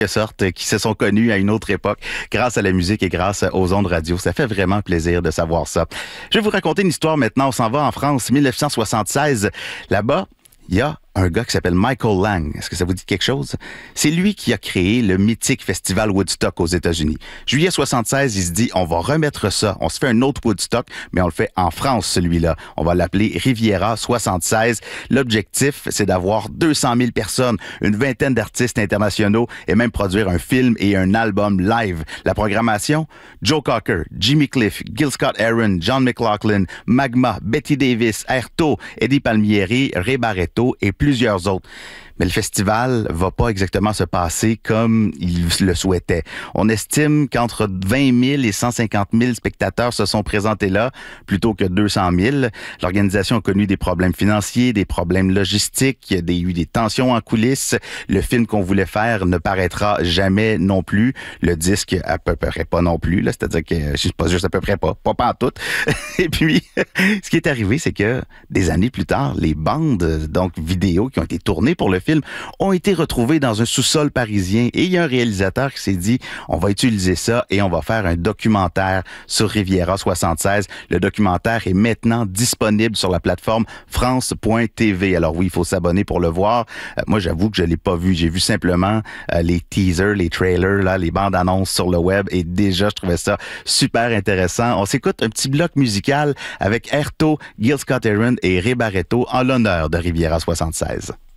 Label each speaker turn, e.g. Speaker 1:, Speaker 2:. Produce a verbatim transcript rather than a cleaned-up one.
Speaker 1: sorte, qui se sont connus à une autre époque grâce à la musique et grâce aux ondes radio. Ça fait vraiment plaisir de savoir ça. Je vais vous raconter une histoire maintenant. On s'en va en France, mille neuf cent soixante-seize. Là-bas, il y a un gars qui s'appelle Michael Lang. Est-ce que ça vous dit quelque chose? C'est lui qui a créé le mythique festival Woodstock aux États-Unis. Juillet soixante-seize, il se dit, on va remettre ça. On se fait un autre Woodstock, mais on le fait en France, celui-là. On va l'appeler Riviera soixante-seize. L'objectif, c'est d'avoir deux cent mille personnes, une vingtaine d'artistes internationaux et même produire un film et un album live. La programmation, Joe Cocker, Jimmy Cliff, Gil Scott-Heron, John McLaughlin, Magma, Betty Davis, Airto, Eddie Palmieri, Ray Barretto et plusieurs autres. Mais le festival va pas exactement se passer comme il le souhaitait. On estime qu'entre vingt mille et cent cinquante mille spectateurs se sont présentés là, plutôt que deux cent mille. L'organisation a connu des problèmes financiers, des problèmes logistiques, il y a des, eu des tensions en coulisses. Le film qu'on voulait faire ne paraîtra jamais non plus. Le disque à peu près pas non plus, là. C'est-à-dire que je sais pas juste à peu près pas, pas pantoute. Et puis, ce qui est arrivé, c'est que des années plus tard, les bandes, donc vidéo qui ont été tournées pour le film, ont été retrouvés dans un sous-sol parisien et il y a un réalisateur qui s'est dit on va utiliser ça et on va faire un documentaire sur Riviera soixante-seize. Le documentaire est maintenant disponible sur la plateforme france point t v. Alors oui, il faut s'abonner pour le voir. Euh, moi, j'avoue que je l'ai pas vu. J'ai vu simplement euh, les teasers, les trailers, là, les bandes annonces sur le web et déjà, je trouvais ça super intéressant. On s'écoute un petit bloc musical avec Airto, Gil Scott-Heron et Ray Barretto en l'honneur de Riviera soixante-seize.